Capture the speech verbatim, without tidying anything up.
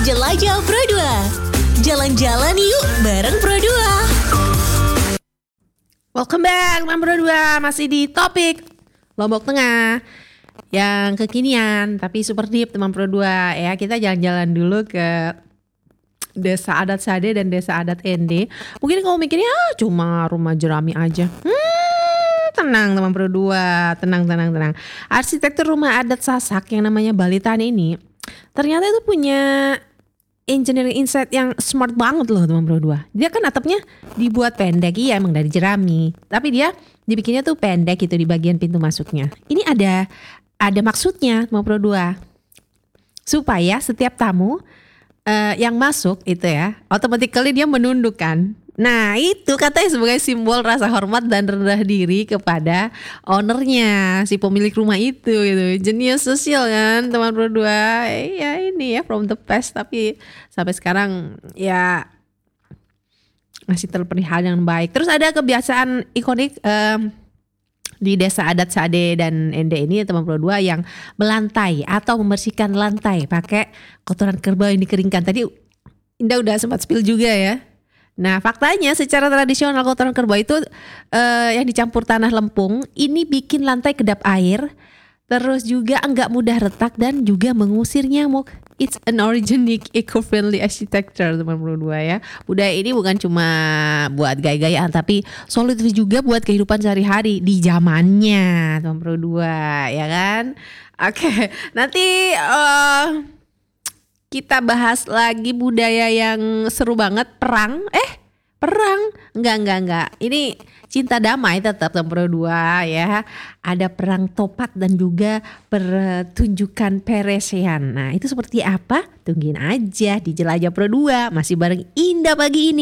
Jelajah Pro dua. Jalan-jalan yuk bareng Pro dua. Welcome back teman Pro dua, masih di topik Lombok Tengah yang kekinian tapi super deep teman Pro dua ya. Kita jalan-jalan dulu ke Desa Adat Sade dan Desa Adat Ende. Mungkin kamu mikirnya ah, cuma rumah jerami aja. Hmm, tenang teman Pro dua, tenang tenang tenang. Arsitektur rumah adat Sasak yang namanya Balitan ini ternyata itu punya engineering insight yang smart banget loh teman Pro dua. Dia kan atapnya dibuat pendek, iya emang dari jerami. Tapi dia dibikinnya tuh pendek gitu di bagian pintu masuknya. Ini ada ada maksudnya teman Pro dua. Supaya setiap tamu uh, yang masuk itu ya, automatically dia menundukkan. Nah itu katanya sebagai simbol rasa hormat dan rendah diri kepada ownernya, si pemilik rumah itu gitu. Jenius sosial kan teman Pro dua. Ya ini ya from the past, tapi sampai sekarang ya masih terperlihat yang baik. Terus ada kebiasaan ikonik um, di Desa Adat Sade dan Ende ini teman Pro dua yang melantai atau membersihkan lantai pakai kotoran kerbau yang dikeringkan. Tadi Indah udah sempat spill juga ya. Nah faktanya secara tradisional kotoran kerbau itu uh, yang dicampur tanah lempung ini bikin lantai kedap air, terus juga enggak mudah retak dan juga mengusir nyamuk. It's an organic eco-friendly architecture teman Pro dua ya. Budaya ini bukan cuma buat gaya-gayaan tapi solutif juga buat kehidupan sehari-hari di zamannya teman Pro dua ya kan. Oke, nanti uh, kita bahas lagi budaya yang seru banget, perang. Eh, perang? Enggak, enggak, enggak. Ini cinta damai tetap teman Pro dua ya. Ada perang topat dan juga pertunjukan peresian. Nah, itu seperti apa? Tungguin aja di Jelajah Pro dua masih bareng Indah pagi ini.